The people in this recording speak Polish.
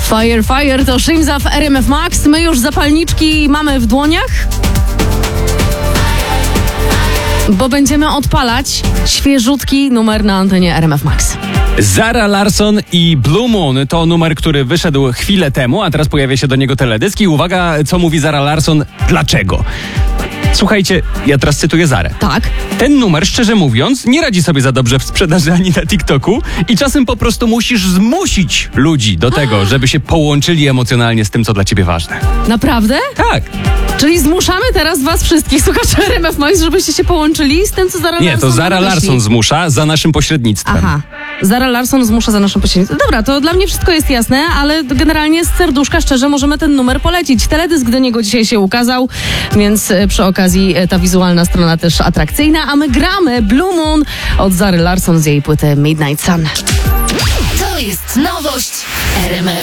Fire, fire to Shimza w RMF Max. My już zapalniczki mamy w dłoniach, bo będziemy odpalać świeżutki numer na antenie RMF Max. Zara Larsson i Blue Moon to numer, który wyszedł chwilę temu, a teraz pojawia się do niego teledysk. I uwaga, co mówi Zara Larsson, dlaczego? Słuchajcie, ja teraz cytuję Zarę. Tak. Ten numer, szczerze mówiąc, nie radzi sobie za dobrze w sprzedaży ani na TikToku i czasem po prostu musisz zmusić ludzi do tego, żeby się połączyli emocjonalnie z tym, co dla ciebie ważne. Naprawdę? Tak. Czyli zmuszamy teraz was wszystkich, słuchaczy RMF Max, żebyście się połączyli z tym, co Zara Larsson Nie, to Zara wymyśli. Larsson zmusza za naszym pośrednictwem. Aha. Zara Larsson zmusza za naszą pośrednictwem. Dobra, to dla mnie wszystko jest jasne, ale generalnie z serduszka szczerze możemy ten numer polecić. Teledysk do niego dzisiaj się ukazał, więc przy okazji ta wizualna strona też atrakcyjna, a my gramy Blue Moon od Zary Larsson z jej płyty Midnight Sun. To jest nowość RMF.